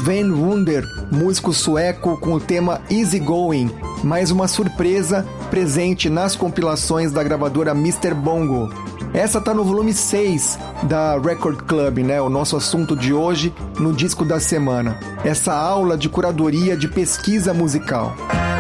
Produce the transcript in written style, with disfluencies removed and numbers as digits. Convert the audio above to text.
Sven Wunder, músico sueco com o tema Easy Going, mais uma surpresa presente nas compilações da gravadora Mr. Bongo. Essa tá no volume 6 da Record Club, né? O nosso assunto de hoje no disco da semana. Essa aula de curadoria de pesquisa musical.